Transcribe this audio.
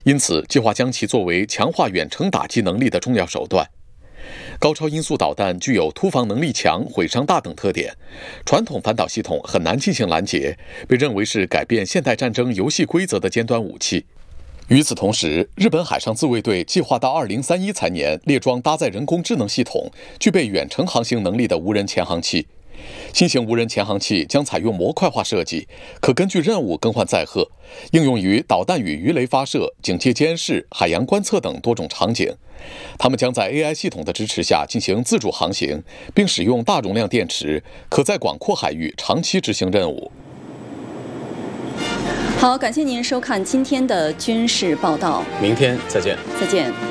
因此计划将其作为强化远程打击能力的重要手段。高超音速导弹具有突防能力强、毁伤大等特点，传统反导系统很难进行拦截，被认为是改变现代战争游戏规则的尖端武器。与此同时，日本海上自卫队计划到2031财年列装搭载人工智能系统、具备远程航行能力的无人潜航器。新型无人潜航器将采用模块化设计，可根据任务更换载荷，应用于导弹与鱼雷发射、警戒监视、海洋观测等多种场景。它们将在 AI 系统的支持下进行自主航行，并使用大容量电池，可在广阔海域长期执行任务。 好，感谢您收看今天的军事报道， 明天再见。 再见。